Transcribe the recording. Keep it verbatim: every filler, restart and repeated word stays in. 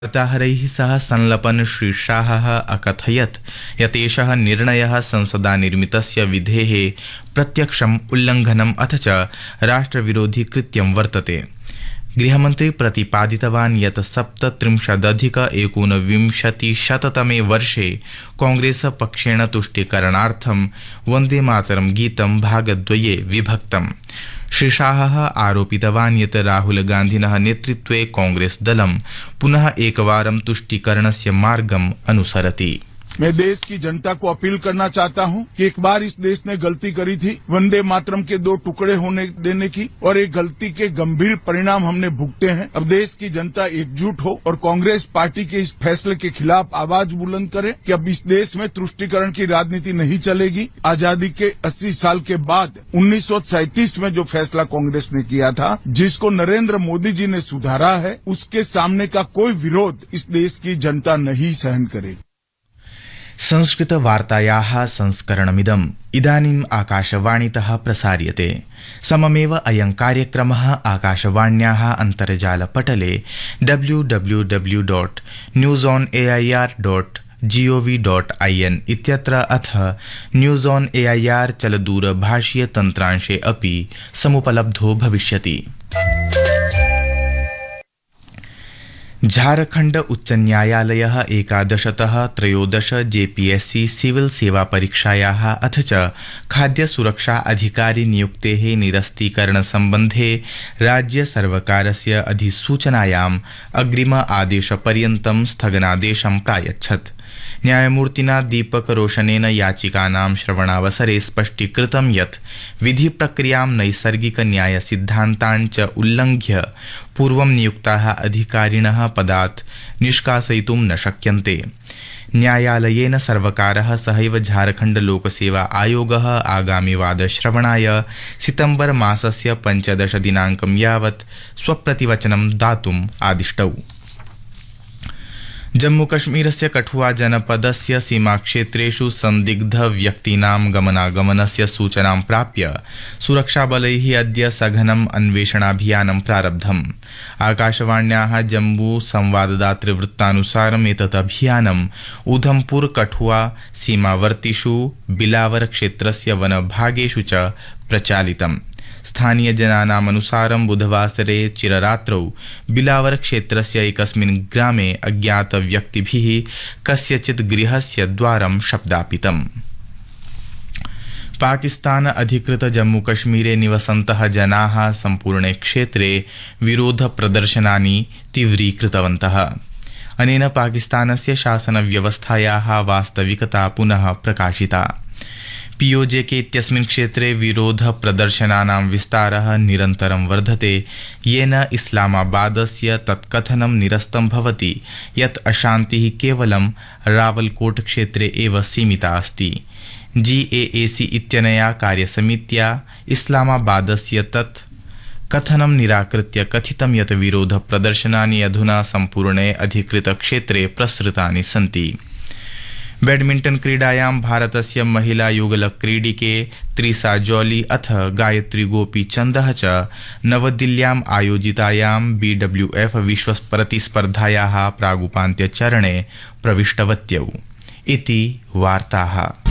वार्ताहरैः सह संलपन् श्री शाहः अकथयत् यत् एषः निर्णयः संसदा निर्मितस्य विधेः प्रत्यक्षम् उल्लङ्घनम् अथ च राष्ट्रविरोधी कृत्यं वर्तते। गृहमन्त्री प्रतिपादितवान् यत् सप्तत्रिंशदधिक एकोनविंशतिशततमे वर्षे कांग्रेस पक्षेण तुष्टीकरणार्थं वन्दे मातरं गीतं भागद्वये विभक्तम्। श्री शाहः आरोपितवान् यत् राहुल गान्धिनः नेतृत्वे कांग्रेस दलं पुनः एकवारं तुष्टीकरणस्य मार्गम् अनुसरति। मैं देश की जनता को अपील करना चाहता हूं कि एक बार इस देश ने गलती करी थी वंदे मातरम के दो टुकड़े होने देने की, और एक गलती के गंभीर परिणाम हमने भुगते हैं। अब देश की जनता एकजुट हो और कांग्रेस पार्टी के इस फैसले के खिलाफ आवाज बुलंद करे कि अब इस देश में तुष्टीकरण की राजनीति नहीं चलेगी। आजादी के अस्सी साल के बाद उन्नीस सौ सैंतीस में जो फैसला कांग्रेस ने किया था, जिसको नरेंद्र मोदी जी ने सुधारा है, उसके सामने का कोई विरोध इस देश की जनता नहीं सहन करेगी। संस्कृत वार्तायाः संस्करणमिदम् इदानीम् आकाशवाणीतः प्रसार्यते। सममेव अयं कार्यक्रमः आकाशवाण्याः अन्तर्जालपटले W W W dot news on A I R dot G O V dot I N इत्यत्र अथ news on A I R चलदूरभाषीय तन्त्रांशे अपि समुपलब्धो भविष्यति। झारखंड उच्च न्यायालयः एकादशतः त्रयोदश जेपीएससी सिविल सेवा परीक्षायाः अथ च खाद्य सुरक्षा अधिकारी नियुक्तेः निरस्तीकरण सम्बन्धे राज्य सर्वकारस्य अधिसूचनायाम् अग्रिम आदेशपर्यन्तं स्थगनादेशं प्रायच्छत्। न्यायमूर्तिना दीपक रोशनेन याचिकानां श्रवणावसरे स्पष्टीकृतं यत् विधि प्रक्रियां नैसर्गिक न्याय सिद्धान्तान् च उल्लङ्घ्य पूर्वं नियुक्ताः अधिकारिणः पदात् निष्कासयितुं न शक्यन्ते। न्यायालयेन सर्वकारः सहैव झारखण्ड लोकसेवा आयोगः आगामि वादश्रवणाय सितम्बर मासस्य पञ्चदश दिनाङ्कं यावत् स्वप्रतिवचनं दातुम् आदिष्टौ। जम्मूकश्मीरस्य कठुआ जनपदस्य सीमाक्षेत्रेषु संदिग्ध व्यक्तीनां गमनागमनस्य सूचनां प्राप्य सुरक्षाबलैः अद्य सघनम् अन्वेषणाभियानं प्रारब्धम्। आकाशवाण्याः जम्मू संवाददातृवृत्तानुसारम् एतत् अभियानम् उधमपुर कठुआ सीमावर्तिषु बिलावर क्षेत्रस्य वनभागेषु च प्रचालितम्। स्थानीय जनानाम् अनुसारं बुधवासरे चिररात्रौ बिलावर क्षेत्रस्य एकस्मिन् ग्रामे अज्ञात व्यक्तिभिः कस्यचित् गृहस्य द्वारं शब्दापितम्। पाकिस्तान अधिकृत जम्मूकश्मीरे निवसन्तः जनाः सम्पूर्णे क्षेत्रे विरोध प्रदर्शनानि तीव्रीकृतवन्तः। अनेन पाकिस्तानस्य शासनव्यवस्थायाः वास्तविकता पुनः प्रकाशिता। पीओजेके इत्यस्मिन् क्षेत्रे विरोध प्रदर्शनानां विस्तारः निरन्तरं वर्धते, येन इस्लामाबादस्य तत्कथनं निरस्तं भवति यत् अशान्तिः केवलं रावलकोट क्षेत्रे एव सीमिता अस्ति। जी ए ए सी इत्यनया कार्यसमित्या इस्लामाबादस्य तत् कथनं निराकृत्य कथितं यत् विरोध प्रदर्शनानि अधुना सम्पूर्णे अधिकृतक्षेत्रे प्रसृतानि सन्ति। बैडमिंटन क्रीडायां भारतस्य महिला युगलक्रीडिके त्रिसा जॉली अथ गायत्री गोपीचन्दः च नवदिल्ल्याम् आयोजितायां बी डब्ल्यू एफ विश्वप्रतिस्पर्धायाः प्रागुपान्त्यचरणे प्रविष्टवत्यौ। इति वार्ताः।